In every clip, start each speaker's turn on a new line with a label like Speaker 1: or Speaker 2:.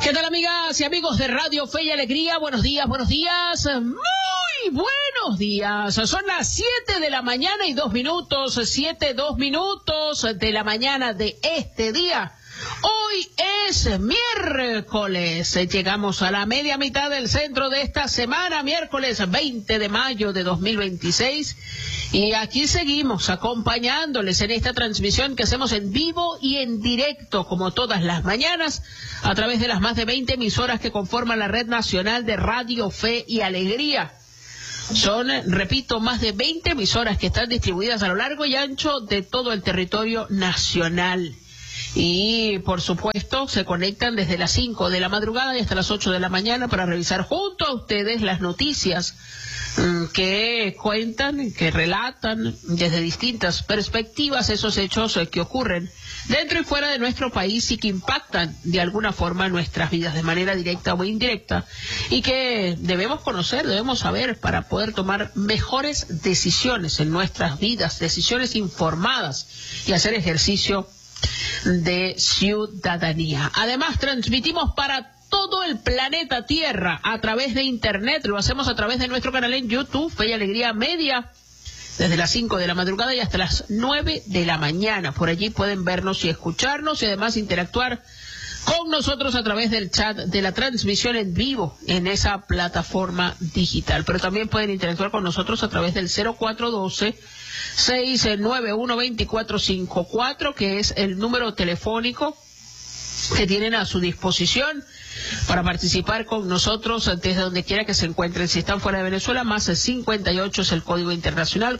Speaker 1: ¿Qué tal, amigas y amigos de Radio Fe y Alegría? Buenos días, muy buenos días. Son las 7 de la mañana y 2 minutos, 2 minutos de la mañana de este día. Hoy es miércoles, llegamos a la media mitad del centro de esta semana, miércoles 20 de mayo de 2026, y aquí seguimos acompañándoles en esta transmisión que hacemos en vivo y en directo, como todas las mañanas, a través de las más de 20 emisoras que conforman la Red Nacional de Radio Fe y Alegría. Son, repito, más de 20 emisoras que están distribuidas a lo largo y ancho de todo el territorio nacional. Y, por supuesto, se conectan desde las 5 de la madrugada y hasta las 8 de la mañana para revisar junto a ustedes las noticias que cuentan, que relatan desde distintas perspectivas esos hechos que ocurren dentro y fuera de nuestro país y que impactan de alguna forma nuestras vidas de manera directa o indirecta y que debemos conocer, debemos saber para poder tomar mejores decisiones en nuestras vidas, decisiones informadas y hacer ejercicio de ciudadanía. Además, transmitimos para todo el planeta Tierra a través de Internet. Lo hacemos a través de nuestro canal en YouTube, Fe y Alegría Media, desde las 5 de la madrugada y hasta las 9 de la mañana. Por allí pueden vernos y escucharnos y además interactuar con nosotros a través del chat de la transmisión en vivo en esa plataforma digital. Pero también pueden interactuar con nosotros a través del 0412-691-2454, que es el número telefónico que tienen a su disposición para participar con nosotros desde donde quiera que se encuentren. Si están fuera de Venezuela, más el 58 es el código internacional,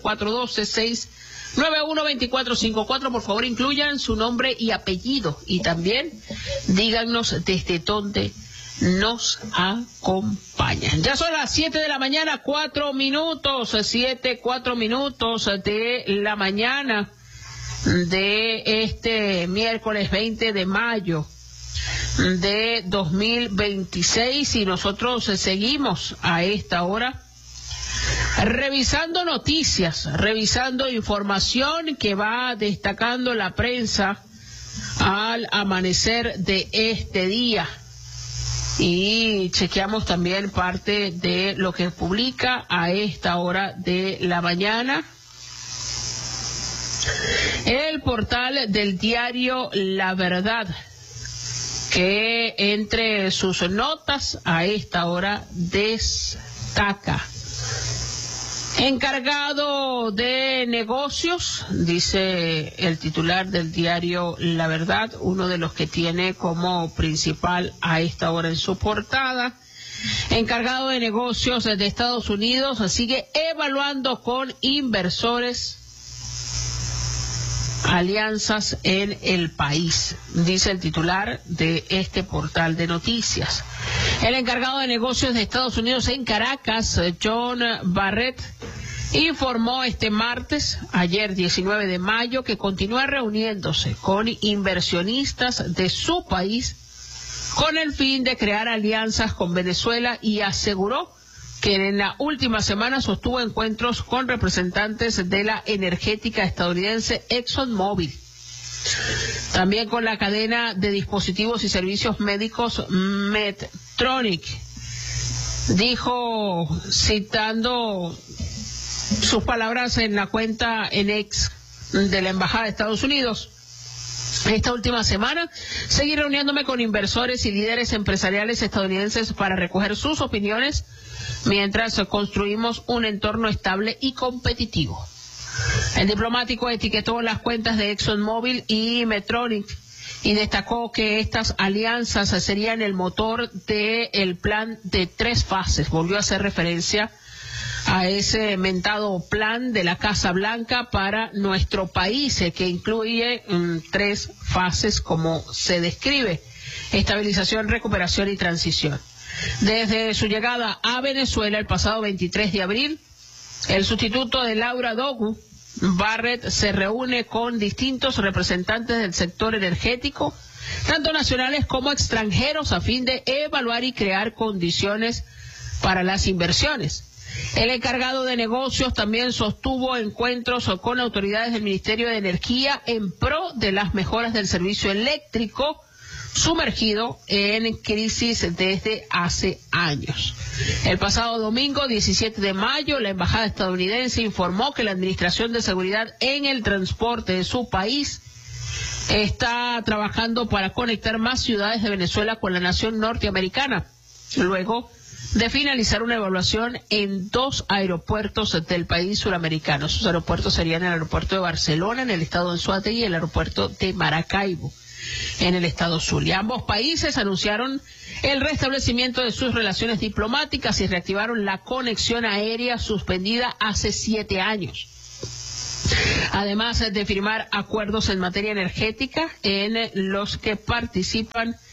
Speaker 1: 412-691-2454. Por favor, incluyan su nombre y apellido y también díganos desde dónde nos acompañan. Ya son las 7 de la mañana, 4 minutos de la mañana de este miércoles 20 de mayo de 2026 y nosotros seguimos a esta hora revisando noticias, revisando información que va destacando la prensa al amanecer de este día. Y chequeamos también parte de lo que publica a esta hora de la mañana el portal del diario La Verdad, que entre sus notas a esta hora destaca: encargado de negocios, dice el titular del diario La Verdad, uno de los que tiene como principal a esta hora en su portada. Encargado de negocios de Estados Unidos sigue evaluando con inversores alianzas en el país, dice el titular de este portal de noticias. El encargado de negocios de Estados Unidos en Caracas, John Barrett, informó este martes, ayer 19 de mayo, que continúa reuniéndose con inversionistas de su país con el fin de crear alianzas con Venezuela y aseguró que en la última semana sostuvo encuentros con representantes de la energética estadounidense ExxonMobil, también con la cadena de dispositivos y servicios médicos Medtronic. Dijo, citando sus palabras en la cuenta en X de la Embajada de Estados Unidos: esta última semana seguí reuniéndome con inversores y líderes empresariales estadounidenses para recoger sus opiniones mientras construimos un entorno estable y competitivo. El diplomático etiquetó las cuentas de ExxonMobil y Medtronic y destacó que estas alianzas serían el motor del plan de 3 fases. Volvió a hacer referencia a ese mentado plan de la Casa Blanca para nuestro país, que incluye 3 fases como se describe: estabilización, recuperación y transición. Desde su llegada a Venezuela el pasado 23 de abril, el sustituto de Laura Dogu, Barrett, se reúne con distintos representantes del sector energético, tanto nacionales como extranjeros, a fin de evaluar y crear condiciones para las inversiones. El encargado de negocios también sostuvo encuentros con autoridades del Ministerio de Energía en pro de las mejoras del servicio eléctrico sumergido en crisis desde hace años. El pasado domingo, 17 de mayo, la embajada estadounidense informó que la Administración de Seguridad en el Transporte de su país está trabajando para conectar más ciudades de Venezuela con la nación norteamericana, luego de finalizar una evaluación en 2 aeropuertos del país suramericano. Sus aeropuertos serían el aeropuerto de Barcelona, en el estado de Anzoátegui, y el aeropuerto de Maracaibo, en el estado Zulia. Ambos países anunciaron el restablecimiento de sus relaciones diplomáticas y reactivaron la conexión aérea suspendida hace 7 años. Además de firmar acuerdos en materia energética en los que participan